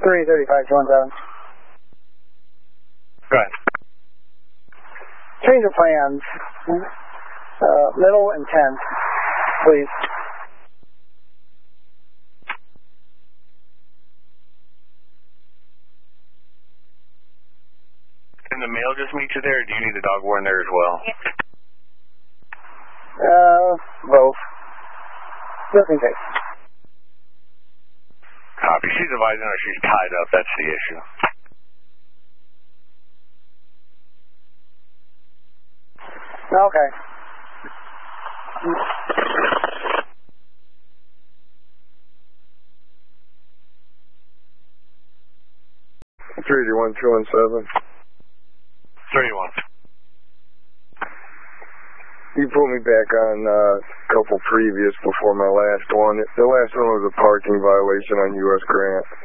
335-217. Go ahead. Change of plans. Middle and 10, please. Can the mail just meet you there, or do you need the dog warden there as well? Both. Just in case. Copy. She's advising her she's tied up. That's the issue. Okay. Three 217. 31. You put me back on a couple previous before my last one. The last one was a parking violation on U.S. Grant.